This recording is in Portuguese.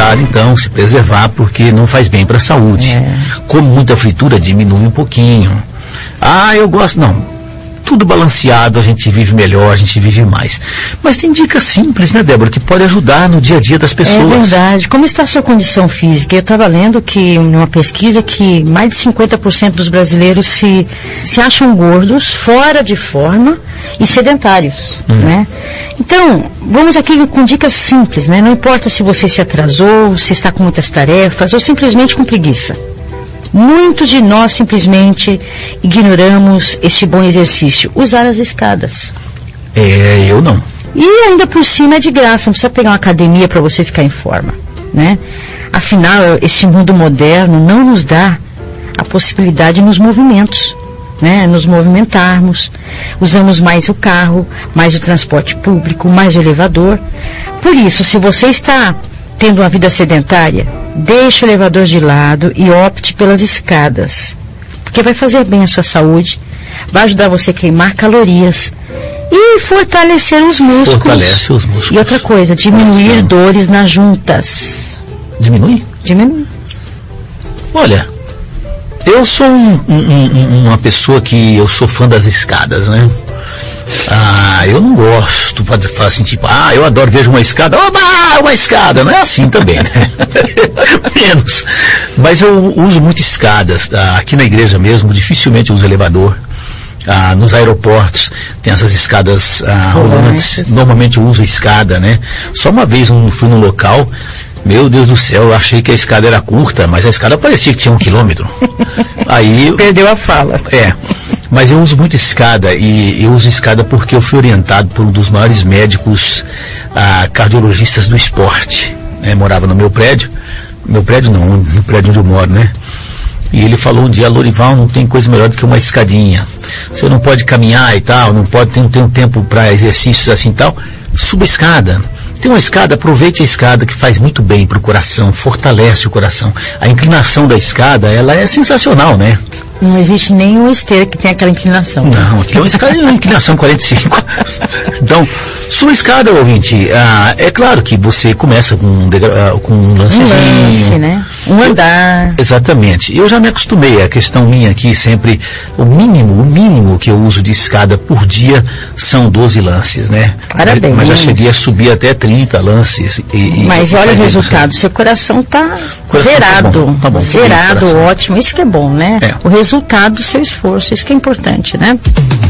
evitar, então, se preservar, porque não faz bem para a saúde. Come muita fritura, diminui um pouquinho. Eu gosto, não. Tudo balanceado, a gente vive melhor, a gente vive mais. Mas tem dicas simples, né, Débora, que pode ajudar no dia a dia das pessoas. É verdade. Como está a sua condição física? Eu estava lendo que, numa pesquisa, que mais de 50% dos brasileiros se acham gordos, fora de forma e sedentários, né? Então, vamos aqui com dicas simples, né? Não importa se você se atrasou, se está com muitas tarefas ou simplesmente com preguiça. Muitos de nós simplesmente ignoramos este bom exercício, usar as escadas. Eu não. E ainda por cima é de graça, não precisa pegar uma academia para você ficar em forma, né? Afinal, esse mundo moderno não nos dá a possibilidade nos movimentos, né? Nos movimentarmos, usamos mais o carro, mais o transporte público, mais o elevador. Por isso, se você está tendo uma vida sedentária, deixe o elevador de lado e opte pelas escadas, porque vai fazer bem à sua saúde, vai ajudar você a queimar calorias e fortalecer os músculos. Fortalece os músculos. E outra coisa, diminuir dores nas juntas. Diminui? Diminui. Olha, eu sou uma pessoa que eu sou fã das escadas, né? Eu não gosto de falar assim, tipo, eu adoro, vejo uma escada, uma escada, não é assim também, né? Menos. Mas eu uso muito escadas, aqui na igreja mesmo, dificilmente uso elevador. Nos aeroportos tem essas escadas rolantes, normalmente eu uso escada, né? Só uma vez eu fui num local, meu Deus do céu, eu achei que a escada era curta, mas a escada parecia que tinha 1 quilômetro. Aí perdeu a fala. Mas eu uso muito escada, e eu uso escada porque eu fui orientado por um dos maiores médicos cardiologistas do esporte. Morava no meu prédio não, no prédio onde eu moro, né? E ele falou um dia, Lorival, não tem coisa melhor do que uma escadinha. Você não pode caminhar e tal, não ter um tempo para exercícios assim e tal. Suba a escada. Tem uma escada, aproveite a escada, que faz muito bem para o coração, fortalece o coração. A inclinação da escada, ela é sensacional, né? Não existe nenhuma esteira que tenha aquela inclinação. Não, tem uma escada de inclinação 45. Então, sua escada, ouvinte, é claro que você começa com um lancezinho. Um lance, né? Um andar. Exatamente. Eu já me acostumei, a questão minha aqui sempre, o mínimo que eu uso de escada por dia são 12 lances, né? Parabéns. Mas já cheguei a subir até 30 lances. Mas olha o resultado, seu coração está zerado. Tá bom, zerado, ótimo. Isso que é bom, né? O resultado do seu esforço, isso que é importante, né?